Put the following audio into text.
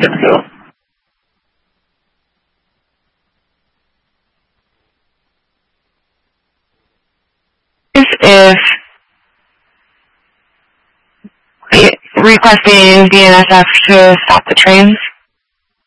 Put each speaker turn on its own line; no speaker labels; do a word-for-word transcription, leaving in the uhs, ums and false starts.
If requesting D N S F to stop the trains.